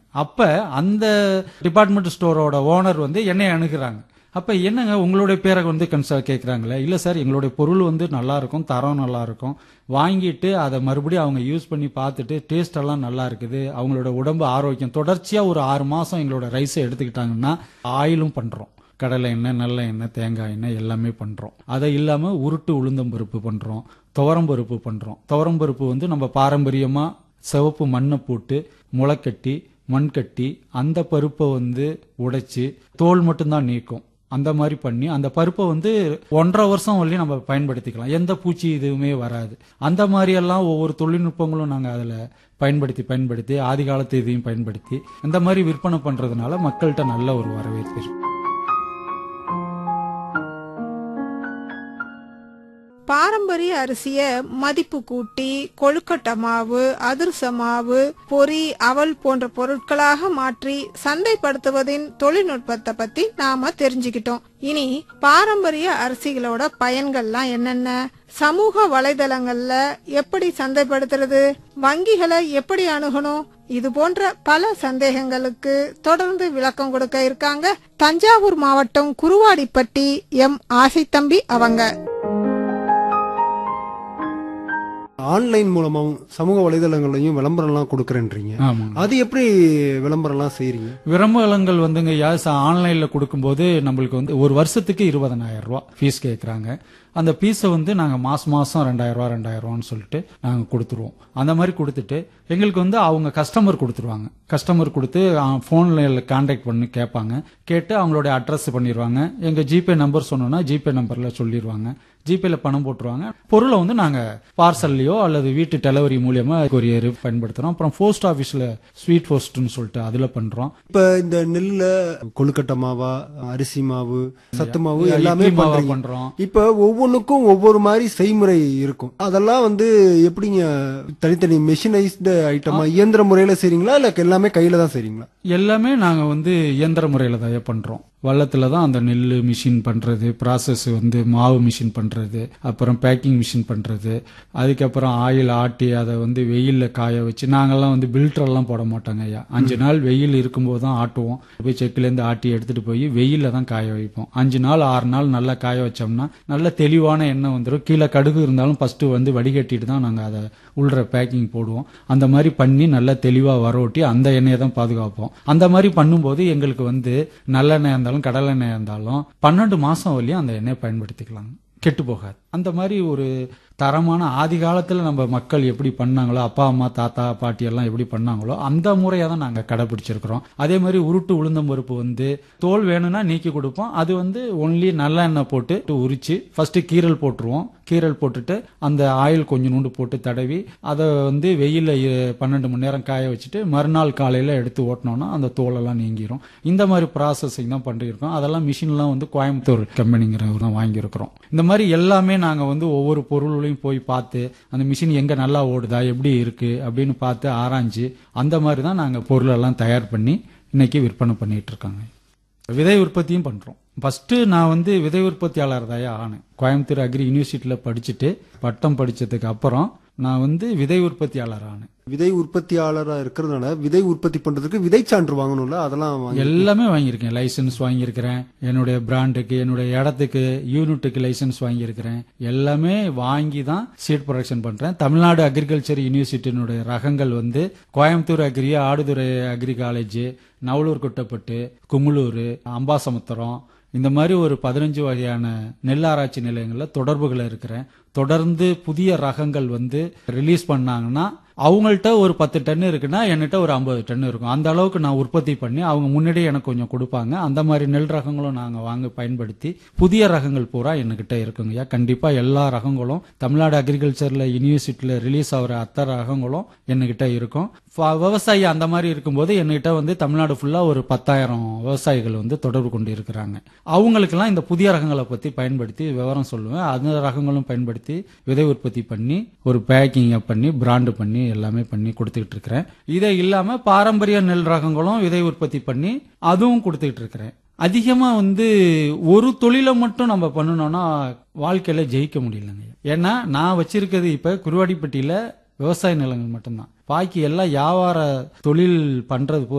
அப்ப அந்த department ஸ்டோரோட owner வந்து என்னை அணுகுறாங்க. அப்ப என்னங்க உங்களுடைய பேரை வந்து கேட்கறாங்களே. இல்ல சார், எங்களுடைய பொருள் வந்து நல்லா இருக்கும், தரம் நல்லா இருக்கும், வாங்கிட்டு அதை மறுபடியும் அவங்க யூஸ் பண்ணி பார்த்துட்டு டேஸ்ட் எல்லாம் நல்லா இருக்குது, அவங்களோட உடம்பு ஆரோக்கியம், தொடர்ச்சியா ஒரு 6 மாசம் எங்களோட ரைஸை எடுத்துக்கிட்டாங்கன்னா ஆயிலும் பண்றோம், கடலை எண்ணெய், நல்ல எண்ணெய், தேங்காய் எண்ணெய் எல்லாமே பண்றோம். அதை இல்லாம உருட்டு உளுந்தம்பருப்பு பண்றோம், துவரம்பருப்பு பண்றோம். துவரம்பருப்பு வந்து நம்ம பாரம்பரியமா சிவப்பு மண்ணை போட்டு முளைக்கட்டி மண் கட்டி அந்த பருப்பை வந்து உடைச்சு தோல் மட்டும்தான் நீக்கும். அந்த மாதிரி பண்ணி அந்த பருப்பை வந்து 1.5 வருஷம் வரலையும் நம்ம பயன்படுத்திக்கலாம், எந்த பூச்சி இதுவுமே வராது. அந்த மாதிரி எல்லாம் ஒவ்வொரு தொழில்நுட்பங்களும் நாங்கள் அதில் பயன்படுத்தி ஆதி காலத்து இதையும் பயன்படுத்தி இந்த மாதிரி விற்பனை பண்றதுனால மக்கள்கிட்ட நல்ல ஒரு வரவேற்பு இருக்கு. பாரம்பரிய அரிசிய மதிப்பு கூட்டி கொழுக்கட்டை மாவு, அதிரச மாவு, பொரி, அவல் போன்ற பொருட்களாக மாற்றி சந்தைப்படுத்துவதின் தொழில்நுட்பத்தை பத்தி நாம தெரிஞ்சுக்கிட்டோம். இனி பாரம்பரிய அரிசிகளோட பயன்கள்லாம் என்னென்ன, சமூக வலைதளங்கள்ல எப்படி சந்தைப்படுத்துறது, வங்கிகளை எப்படி அணுகணும், இது போன்ற பல சந்தேகங்களுக்கு தொடர்ந்து விளக்கம் கொடுக்க இருக்காங்க தஞ்சாவூர் மாவட்டம் குருவாடிப்பட்டி எம் ஆசைத்தம்பி அவங்க. ஆன்லைன் மூலமாவும் சமூக வலைதளங்களையும் விளம்பரம்லாம் கொடுக்கறேன்றீங்க, அது எப்படி விளம்பரம்லாம் செய்றீங்க? விளம்பரங்கள் வந்துங்க ஆன்லைன்ல கொடுக்கும்போது நம்மளுக்கு வந்து ஒரு வருஷத்துக்கு 20,000 ரூபாய் ஃபீஸ் கேட்கறாங்க. அந்த பீஸை வந்து நாங்க மாசம் 2,000 ரூபான்னு சொல்லிட்டு நாங்க கொடுத்துருவோம். அந்த மாதிரி கொடுத்துட்டு எங்களுக்கு வந்து அவங்க கஸ்டமர் கொடுத்துருவாங்க. கஸ்டமர் கொடுத்து போன்ல கான்டாக்ட் பண்ணி கேட்பாங்க. கேட்டு அவங்களுடைய அட்ரஸ் பண்ணிடுவாங்க. எங்க ஜிபே நம்பர் சொன்னோம்னா ஜிபே நம்பர்ல சொல்லிடுவாங்க. ஜிபேல பணம் போட்டுருவாங்க. பொருளை வந்து நாங்க பார்சல்லையோ அல்லது வீட்டு டெலிவரி மூலியமா கொரியர் பயன்படுத்துறோம். அப்புறம் போஸ்ட் ஆபீஸ்ல ஸ்வீட் போஸ்ட்னு சொல்லிட்டு அதுல பண்றோம். இப்ப இந்த நெல்ல கொழுக்கட்டை மாவா, அரிசி மாவு, சத்து மாவு எல்லாமே பண்றோம். இப்ப ஒவ்வொன்றுக்கும் ஒவ்வொரு மாதிரி செய்முறை இருக்கும். அதெல்லாம் வந்து எப்படிங்க தனித்தனி மெஷினைஸ்டு ஐட்டமா இயந்திர முறையில செய்றீங்களா இல்ல எல்லாமே கையில தான் செய்றீங்களா? எல்லாமே நாங்க வந்து இயந்திர முறையில தான் பண்றோம். வள்ளத்துல தான் அந்த நெல் மிஷின் பண்றது, ப்ராசஸ் வந்து மாவு மிஷின் பண்றது, அப்புறம் பேக்கிங் மிஷின் பண்றது, அதுக்கப்புறம் ஆயில் ஆட்டி அதை வந்து வெயில்ல காய வச்சு, நாங்கெல்லாம் வந்து பில்டர் எல்லாம் போட மாட்டோங்க ஐயா. 5 நாள் வெயில் இருக்கும்போது தான் ஆட்டுவோம். போய் செக்குல இருந்து ஆட்டி எடுத்துட்டு போய் வெயில்ல தான் காய வைப்போம். 5 நாள் 6 நாள் நல்லா காய வச்சோம்னா நல்ல தெளிவான எண்ணெய் வந்துடும். கீழே கடுகு இருந்தாலும் ஃபர்ஸ்ட் வந்து வடிகட்டிட்டு தான் நாங்க அதை உள்ள பேக்கிங் போடுவோம். அந்த மாதிரி பண்ணி நல்லா தெளிவா வரோட்டி அந்த எண்ணெயை தான் பாதுகாப்போம். அந்த மாதிரி பண்ணும்போது எங்களுக்கு வந்து நல்லெண்ணெய் இருந்தாலும் கடலெண்ணெய் இருந்தாலும் 12 மாசம் வரையும் அந்த எண்ணெயை பயன்படுத்திக்கலாம், கெட்டு போகாது. அந்த மாதிரி ஒரு தரமான ஆதி காலத்துல நம்ம மக்கள் எப்படி பண்ணாங்களோ, அப்பா அம்மா தாத்தா பாட்டி எல்லாம் எப்படி பண்ணாங்களோ அந்த முறையை தான் நாங்க கடைபிடிச்சிருக்கிறோம். அதே மாதிரி உருட்டு உளுந்தம்பருப்பு வந்து தோல் வேணும்னா நீக்கி கொடுப்போம். அது வந்து ஒன்லி நல்லெண்ணெய் போட்டு உரிச்சு ஃபர்ஸ்ட் கீரல் போட்டுருவோம். கீரல் போட்டுட்டு அந்த ஆயில் கொஞ்சம் நூண்டு போட்டு தடவி அதை வந்து வெயில 12 மணி நேரம் காய வச்சுட்டு மறுநாள் காலையில எடுத்து ஓட்டினோம்னா அந்த தோலெல்லாம் நீங்கிரும். இந்த மாதிரி ப்ராசஸிங் தான் பண்ணிருக்கோம். அதெல்லாம் மிஷின்லாம் வந்து கோயம்புத்தூர் கம்பெனிங்கிற வாங்கியிருக்கிறோம். இந்த மாதிரி எல்லாமே நாங்க வந்து ஒவ்வொரு பொருளையும் போய் பார்த்து அந்த மிஷின் எங்க நல்லா ஓடுதா, எப்படி இருக்கு அப்படின்னு பார்த்து ஆராய்ஞ்சு அந்த மாதிரி தான் நாங்க பொருள் எல்லாம் தயார் பண்ணி இன்னைக்கு விற்பனை பண்ணிட்டு இருக்காங்க. விதை உற்பத்தியும் பண்றோம். ஃபர்ஸ்ட் நான் வந்து விதை உற்பத்தியாளர் தாயா ஆனேன். கோயம்புத்தூர் அக்ரி யூனிவர்சிட்டியில படிச்சுட்டு பட்டம் படிச்சதுக்கு அப்புறம் நான் வந்து விதை உற்பத்தியாளர் ஆனேன். விதை உற்பத்தியாளரா இருக்கிறதுனால விதை உற்பத்தி பண்றதுக்கு விதை சான்று வாங்கணும்ல, அதெல்லாம் எல்லாமே வாங்கியிருக்கேன். லைசன்ஸ் வாங்கியிருக்கிறேன். என்னுடைய பிராண்டுக்கு, என்னுடைய இடத்துக்கு, யூனிட்டுக்கு லைசன்ஸ் வாங்கியிருக்கிறேன். எல்லாமே வாங்கி தான் சீட் ப்ரொடக்ஷன் பண்றேன். தமிழ்நாடு அக்ரிகல்ச்சர் யூனிவர்சிட்டியினுடைய ரகங்கள் வந்து Coimbatore agri, Aduthurai agri college, Navalur Kuttapattu, Kumulur, Ambasamudram, இந்த மாதிரி ஒரு 15 வகையான நெல் ஆராய்ச்சி நிலையங்கள்ல தொடர்புகளை இருக்கிறேன். தொடர்ந்து புதிய ரகங்கள் வந்து ரிலீஸ் பண்ணாங்கன்னா அவங்கள்ட்ட ஒரு 10 டன் இருக்குன்னா என்கிட்ட ஒரு 50 டன் இருக்கும். அந்த அளவுக்கு நான் உற்பத்தி பண்ணி அவங்க முன்னாடியே எனக்கு கொஞ்சம் கொடுப்பாங்க. அந்த மாதிரி நெல் ரகங்களும் நாங்க வாங்க பயன்படுத்தி புதிய ரகங்கள் பூரா என்கிட்ட இருக்குங்கய்யா. கண்டிப்பா எல்லா ரகங்களும் தமிழ்நாடு அக்ரிகல்ச்சர்ல யூனிவர்சிட்டியில ரிலீஸ் ஆகிற அத்தனை ரகங்களும் என்கிட்ட இருக்கும். விவசாயி அந்த மாதிரி இருக்கும்போது என்கிட்ட வந்து தமிழ்நாடு ஃபுல்லா ஒரு 10,000 விவசாயிகள் வந்து தொடர்பு கொண்டு இருக்கிறாங்க. அவங்களுக்கெல்லாம் இந்த புதிய ரகங்களை பத்தி பயன்படுத்தி விவரம் சொல்லுவேன். அந்த ரகங்களும் பயன்படுத்தி விதை உற்பத்தி பண்ணி ஒரு பேக்கிங் பண்ணி பிராண்டு பண்ணி எல்லாமே பண்ணி கொடுத்துக்கிட்டு இருக்கிறேன். இதை இல்லாம பாரம்பரிய நெல் ரகங்களும் விதை உற்பத்தி பண்ணி அதுவும் கொடுத்துக்கிட்டு இருக்கிறேன். அதிகமா வந்து ஒரு தொழிலை மட்டும் நம்ம பண்ணணும்னா வாழ்க்கையில ஜெயிக்க முடியலங்க. ஏன்னா நான் வச்சிருக்கிறது இப்ப குருவாடிப்பட்டியில விவசாய நிலங்கள் மட்டும்தான். பாக்கி எல்லாம் வியாபார தொழில் பண்றது